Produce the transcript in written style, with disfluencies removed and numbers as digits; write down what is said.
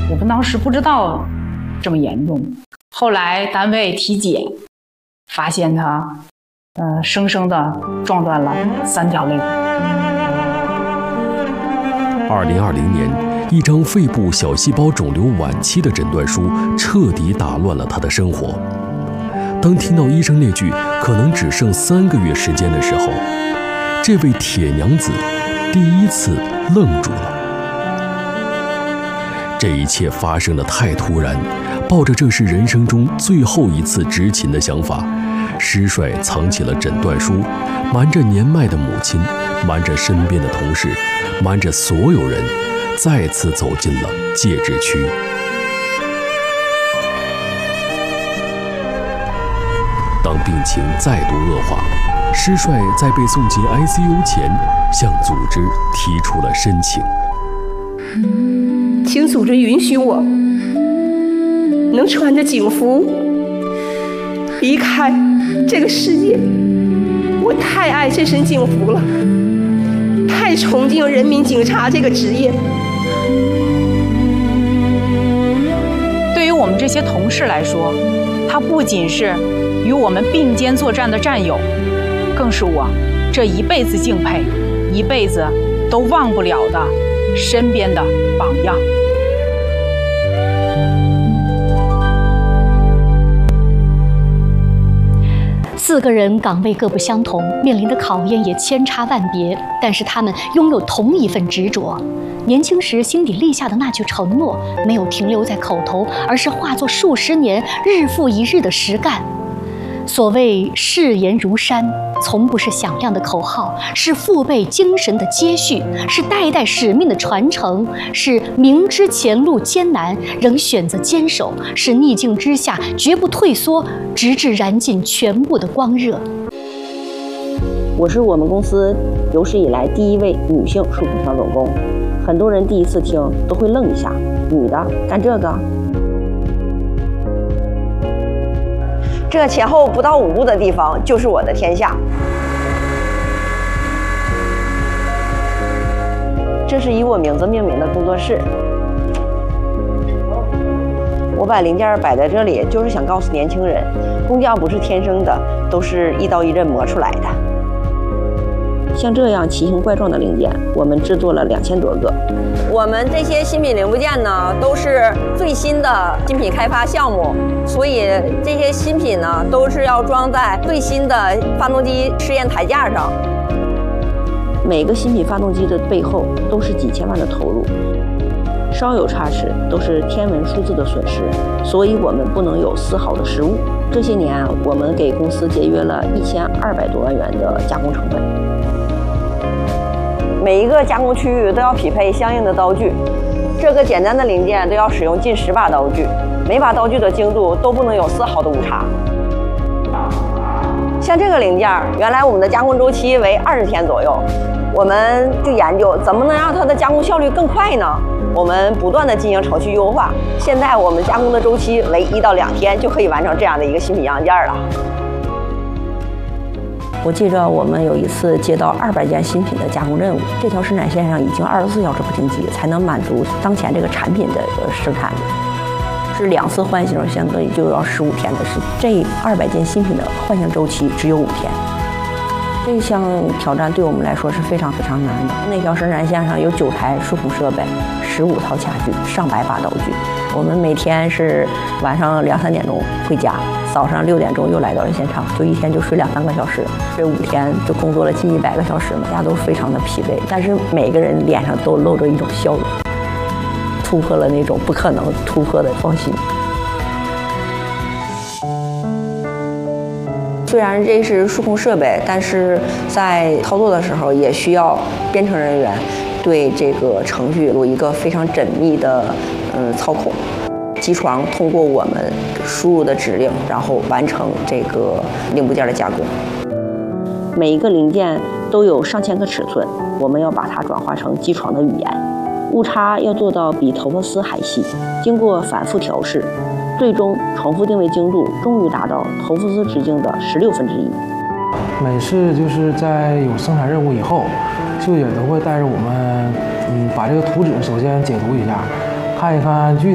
我们当时不知道这么严重，后来单位体检，发现他，生生的撞断了3条肋骨。 2020年，一张肺部小细胞肿瘤晚期的诊断书彻底打乱了他的生活。当听到医生那句“可能只剩3个月时间”的时候，这位铁娘子第一次愣住了。这一切发生得太突然，抱着这是人生中最后一次执勤的想法，施帅藏起了诊断书，瞒着年迈的母亲，瞒着身边的同事，瞒着所有人，再次走进了戒治区。当病情再度恶化，施帅在被送进 ICU 前，向组织提出了申请。 请组织允许我能穿着警服离开这个世界。我太爱这身警服了，太崇敬人民警察这个职业。 对于我们这些同事来说，他不仅是与我们并肩作战的战友，更是我这一辈子敬佩、一辈子都忘不了的身边的榜样。 4个人岗位各不相同，面临的考验也千差万别，但是他们拥有同一份执着。年轻时心底立下的那句承诺，没有停留在口头，而是化作数10年、日复一日的实干。所谓誓言如山，从不是响亮的口号，是父辈精神的接续，是代代使命的传承，是明知前路艰难仍选择坚守，是逆境之下绝不退缩，直至燃尽全部的光热。 我是我们公司有史以来第一位女性数控小总工，很多人第一次听都会愣一下，女的干这个？ 这前后不到5步的地方就是我的天下。这是以我名字命名的工作室，我把零件摆在这里，就是想告诉年轻人，工匠不是天生的，都是一刀一刃磨出来的。 像这样奇形怪状的零件，我们制作了2000多个。 我们这些新品零部件呢，都是最新的新品开发项目，所以这些新品呢，都是要装在最新的发动机试验台架上。 每个新品发动机的背后都是几千万的投入，稍有差池都是天文数字的损失，所以我们不能有丝毫的失误。这些年，我们给公司节约了1200多万元的加工成本。 每一个加工区域都要匹配相应的刀具，这个简单的零件都要使用近10把刀具，每把刀具的精度都不能有丝毫的误差。像这个零件，原来我们的加工周期为20天左右，我们就研究怎么能让它的加工效率更快呢？我们不断的进行程序优化，现在我们加工的周期为1到2天就可以完成这样的一个新品样件了。 我记着我们有一次接到200件新品的加工任务，这条生产线上已经24小时不停机，才能满足当前这个产品的生产。是2次换型，相当于就要15天的时间。这200件新品的换型周期只有5天。这项挑战对我们来说是非常非常难的。那条生产线上有9台数控设备，15套卡具，上百把刀具。我们每天是晚上2、3点钟回家，早上6点钟又来到了现场，就一天就睡2、3个小时。这5天就工作了近100个小时嘛，大家都非常的疲惫，但是每个人脸上都露着一种笑容，突破了那种不可能突破的创新。虽然这是数控设备，但是在操作的时候也需要编程人员对这个程序有一个非常缜密的操控。机床通过我们输入的指令，然后完成这个零部件的加工。每一个零件都有上千个尺寸，我们要把它转化成机床的语言，误差要做到比头发丝还细。经过反复调试，最终重复定位精度终于达到头发丝直径的1/16。 每次就是在有生产任务以后，秀姐都会带着我们，把这个图纸首先解读一下，看一看具体